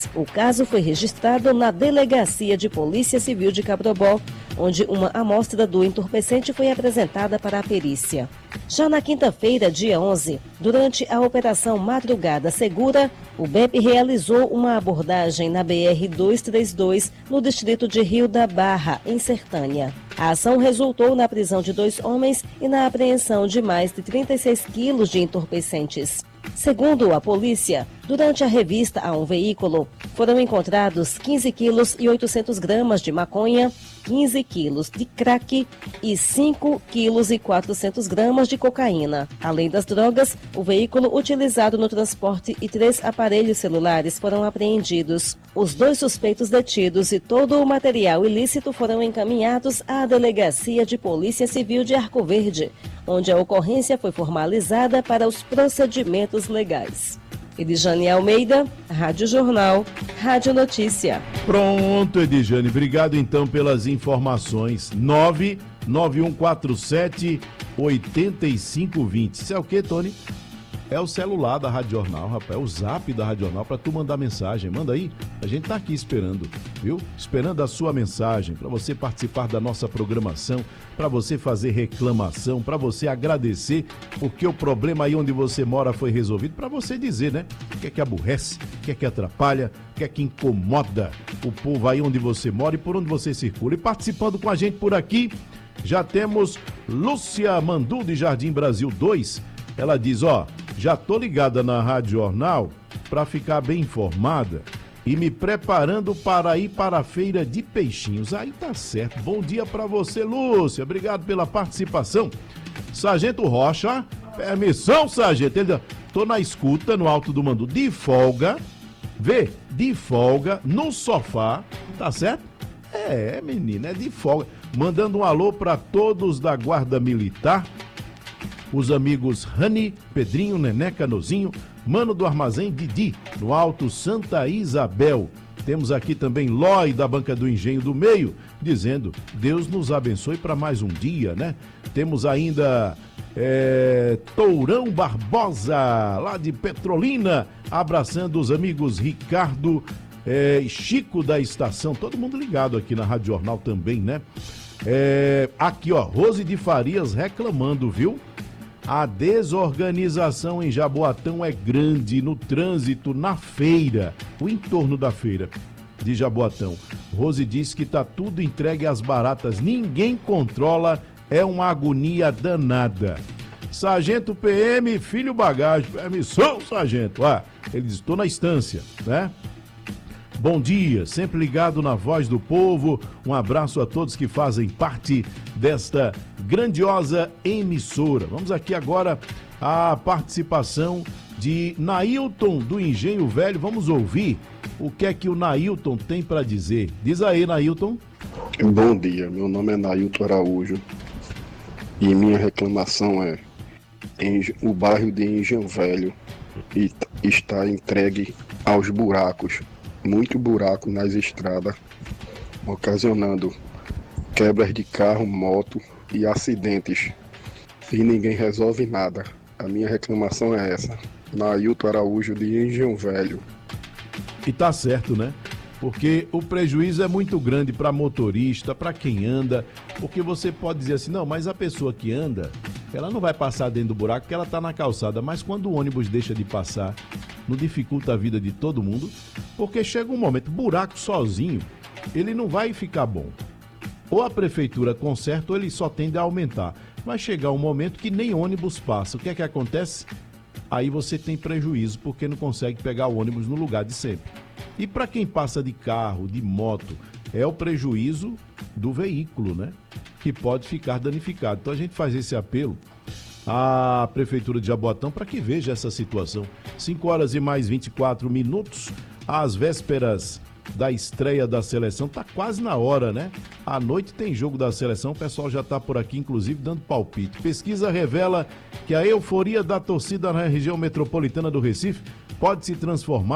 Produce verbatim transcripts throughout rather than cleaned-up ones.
O caso foi registrado na Delegacia de Polícia Civil de Cabrobó, onde uma amostra do entorpecente foi apresentada para a perícia. Já na quinta-feira, dia onze, durante a Operação Madrugada Segura, o B E P realizou uma abordagem na B R duzentos e trinta e dois, no distrito de Rio da Barra, em Sertânia. A ação resultou na prisão de dois homens e na apreensão de mais de trinta e seis quilos de entorpecentes. Segundo a polícia, durante a revista a um veículo, foram encontrados quinze quilos e oitocentos gramas de maconha, quinze quilos de crack e cinco quilos e quatrocentos gramas de cocaína. Além das drogas, o veículo utilizado no transporte e três aparelhos celulares foram apreendidos. Os dois suspeitos detidos e todo o material ilícito foram encaminhados à Delegacia de Polícia Civil de Arco Verde, onde a ocorrência foi formalizada para os procedimentos legais. Edjane Almeida, Rádio Jornal, Rádio Notícia. Pronto, Edjane, obrigado então pelas informações. nove nove um quatro sete oito cinco dois zero. Isso é o que, Tony? É o celular da Rádio Jornal, rapaz, é o zap da Rádio Jornal para tu mandar mensagem. Manda aí, a gente tá aqui esperando, viu? Esperando a sua mensagem, para você participar da nossa programação, para você fazer reclamação, para você agradecer, porque o problema aí onde você mora foi resolvido, para você dizer, né? O que é que aborrece, o que é que atrapalha, o que é que incomoda o povo aí onde você mora e por onde você circula. E participando com a gente por aqui, já temos Lúcia Mandu de Jardim Brasil dois. Ela diz, ó, já tô ligada na Rádio Jornal para ficar bem informada e me preparando para ir para a feira de peixinhos. Aí tá certo. Bom dia para você, Lúcia. Obrigado pela participação. Sargento Rocha, permissão, sargento. Ele diz, tô na escuta, no Alto do Mandu, de folga, vê, de folga, no sofá, tá certo? É, menina, é de folga. Mandando um alô para todos da Guarda Militar, os amigos Rani, Pedrinho, Nené, Canozinho, Mano do Armazém, Didi, no Alto Santa Isabel. Temos aqui também Lói, da Banca do Engenho do Meio, dizendo, Deus nos abençoe para mais um dia, né? Temos ainda é, Tourão Barbosa, lá de Petrolina, abraçando os amigos Ricardo e é, Chico da Estação, todo mundo ligado aqui na Rádio Jornal também, né? É, aqui, ó, Rose de Farias reclamando, viu? A desorganização em Jaboatão é grande no trânsito, na feira, o entorno da feira de Jaboatão. Rose diz que tá tudo entregue às baratas, ninguém controla, é uma agonia danada. Sargento P M, filho bagagem, permissão, sargento. Ah, ele diz, estou na estância, né? Bom dia, sempre ligado na Voz do Povo. Um abraço a todos que fazem parte desta grandiosa emissora. Vamos aqui agora à participação de Nailton do Engenho Velho. Vamos ouvir o que é que o Nailton tem para dizer. Diz aí, Nailton. Bom dia, meu nome é Nailton Araújo e minha reclamação é em, o bairro de Engenho Velho está entregue aos buracos. Muito buraco nas estradas, ocasionando quebras de carro, moto e acidentes. E ninguém resolve nada. A minha reclamação é essa. Nailton Araújo de Engenho Velho. E tá certo, né? Porque o prejuízo é muito grande para motorista, para quem anda, porque você pode dizer assim, não, mas a pessoa que anda, ela não vai passar dentro do buraco porque ela tá na calçada, mas quando o ônibus deixa de passar, não dificulta a vida de todo mundo, porque chega um momento, buraco sozinho, ele não vai ficar bom. Ou a prefeitura conserta ou ele só tende a aumentar. Vai chegar um momento que nem ônibus passa. O que é que acontece? Aí você tem prejuízo porque não consegue pegar o ônibus no lugar de sempre. E para quem passa de carro, de moto, é o prejuízo do veículo, né? Que pode ficar danificado. Então a gente faz esse apelo à Prefeitura de Jaboatão para que veja essa situação. cinco horas e mais vinte e quatro minutos, às vésperas da estreia da seleção, tá quase na hora, né? À noite tem jogo da seleção, o pessoal já tá por aqui, inclusive, dando palpite. Pesquisa revela que a euforia da torcida na região metropolitana do Recife pode se transformar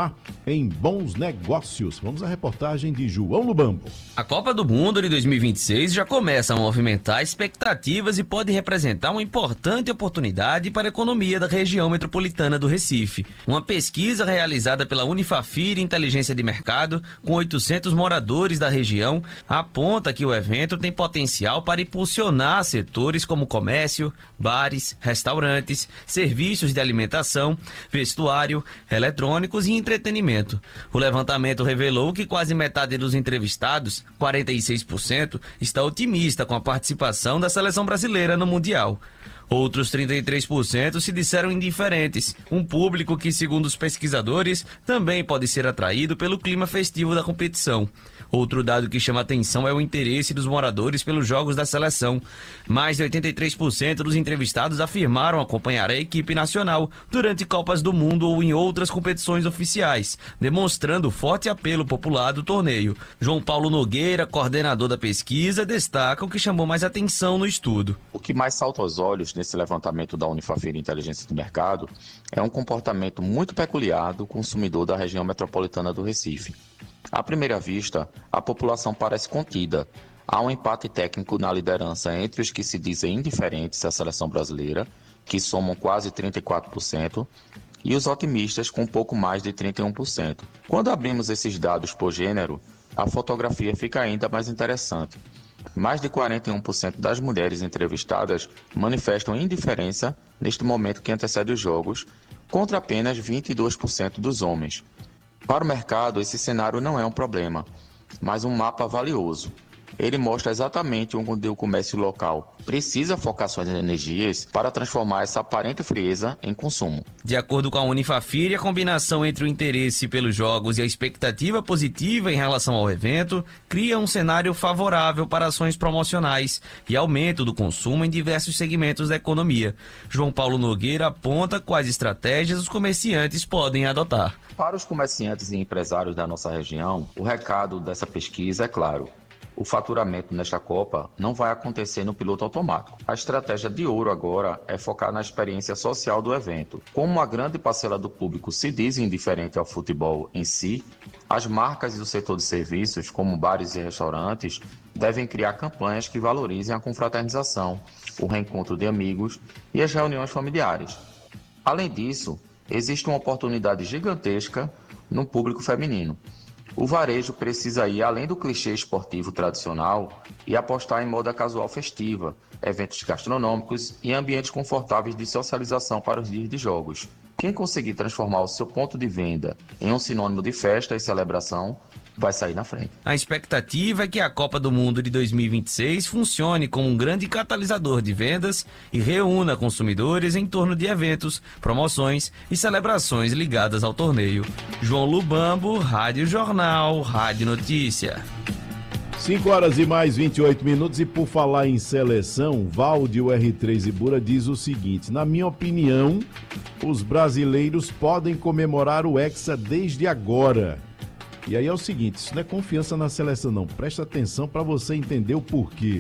em bons negócios. Vamos à reportagem de João Lubambo. A Copa do Mundo de dois mil e vinte e seis já começa a movimentar expectativas e pode representar uma importante oportunidade para a economia da região metropolitana do Recife. Uma pesquisa realizada pela Unifafir Inteligência de Mercado, com oitocentos moradores da região, aponta que o evento tem potencial para impulsionar setores como comércio, bares, restaurantes, serviços de alimentação, vestuário, eletrônicos e entretenimento. O levantamento revelou que quase metade dos entrevistados, quarenta e seis por cento, está otimista com a participação da seleção brasileira no Mundial. Outros trinta e três por cento se disseram indiferentes, um público que, segundo os pesquisadores, também pode ser atraído pelo clima festivo da competição. Outro dado que chama atenção é o interesse dos moradores pelos jogos da seleção. Mais de oitenta e três por cento dos entrevistados afirmaram acompanhar a equipe nacional durante Copas do Mundo ou em outras competições oficiais, demonstrando forte apelo popular do torneio. João Paulo Nogueira, coordenador da pesquisa, destaca o que chamou mais atenção no estudo. O que mais salta aos olhos nesse levantamento da Unifafir Inteligência do Mercado é um comportamento muito peculiar do consumidor da região metropolitana do Recife. À primeira vista, a população parece contida. Há um empate técnico na liderança entre os que se dizem indiferentes à seleção brasileira, que somam quase trinta e quatro por cento, e os otimistas, com um pouco mais de trinta e um por cento. Quando abrimos esses dados por gênero, a fotografia fica ainda mais interessante. Mais de quarenta e um por cento das mulheres entrevistadas manifestam indiferença neste momento que antecede os jogos, contra apenas vinte e dois por cento dos homens. Para o mercado, esse cenário não é um problema, mas um mapa valioso. Ele mostra exatamente onde o comércio local precisa focar suas energias para transformar essa aparente frieza em consumo. De acordo com a Unifafir, a combinação entre o interesse pelos jogos e a expectativa positiva em relação ao evento cria um cenário favorável para ações promocionais e aumento do consumo em diversos segmentos da economia. João Paulo Nogueira aponta quais estratégias os comerciantes podem adotar. Para os comerciantes e empresários da nossa região, o recado dessa pesquisa é claro. O faturamento nesta Copa não vai acontecer no piloto automático. A estratégia de ouro agora é focar na experiência social do evento. Como uma grande parcela do público se diz indiferente ao futebol em si, as marcas do setor de serviços, como bares e restaurantes, devem criar campanhas que valorizem a confraternização, o reencontro de amigos e as reuniões familiares. Além disso, existe uma oportunidade gigantesca no público feminino. O varejo precisa ir além do clichê esportivo tradicional e apostar em moda casual festiva, eventos gastronômicos e ambientes confortáveis de socialização para os dias de jogos. Quem conseguir transformar o seu ponto de venda em um sinônimo de festa e celebração vai sair na frente. A expectativa é que a Copa do Mundo de dois mil e vinte e seis funcione como um grande catalisador de vendas e reúna consumidores em torno de eventos, promoções e celebrações ligadas ao torneio. João Lubambo, Rádio Jornal, Rádio Notícia. cinco horas e mais vinte e oito minutos, e por falar em seleção, Valde, o R três Ibura, diz o seguinte: na minha opinião, os brasileiros podem comemorar o Hexa desde agora. E aí é o seguinte, isso não é confiança na seleção não, presta atenção para você entender o porquê.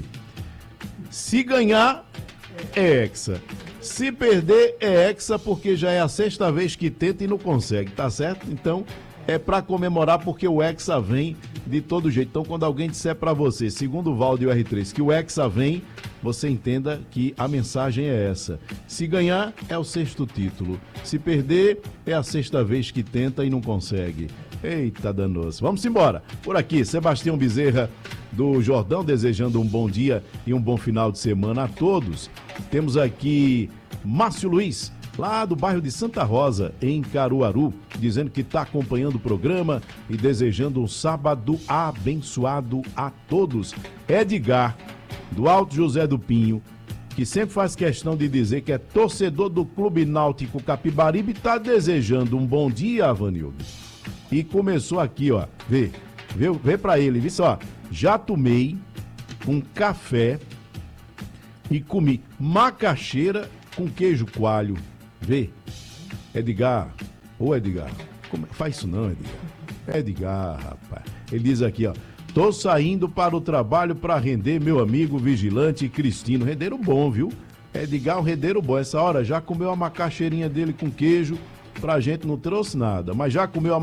Se ganhar, é Hexa. Se perder, é Hexa, porque já é a sexta vez que tenta e não consegue, tá certo? Então, é para comemorar porque o Hexa vem de todo jeito. Então, quando alguém disser para você, segundo o Valde e o R três, que o Hexa vem, você entenda que a mensagem é essa. Se ganhar, é o sexto título. Se perder, é a sexta vez que tenta e não consegue. Eita danoso. Vamos embora. Por aqui, Sebastião Bezerra, do Jordão, desejando um bom dia e um bom final de semana a todos. Temos aqui Márcio Luiz, lá do bairro de Santa Rosa, em Caruaru, dizendo que está acompanhando o programa e desejando um sábado abençoado a todos. Edgar, do Alto José do Pinho, que sempre faz questão de dizer que é torcedor do Clube Náutico Capibaribe, está desejando um bom dia, Avanildo. E começou aqui, ó, vê, vê, vê pra ele, vê só, já tomei um café e comi macaxeira com queijo coalho, vê, Edgar, ô Edgar, como é que faz isso não, Edgar? Edgar, rapaz, ele diz aqui, ó, tô saindo para o trabalho para render meu amigo vigilante Cristino, rendeiro bom, viu? Edgar, um rendeiro bom, essa hora já comeu a macaxeirinha dele com queijo, pra gente não trouxe nada, mas já comeu a